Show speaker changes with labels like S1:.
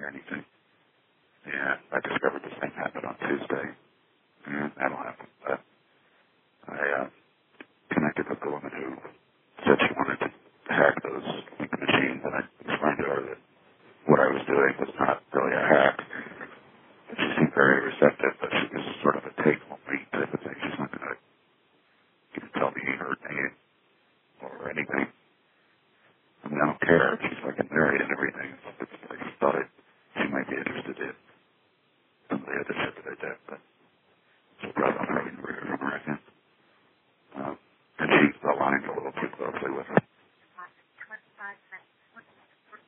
S1: anything. Yeah, I discovered the same habit on Tuesday. That'll happen. But I connected with the woman who said she wanted to hack those machines, and I explained to her that what I was doing was not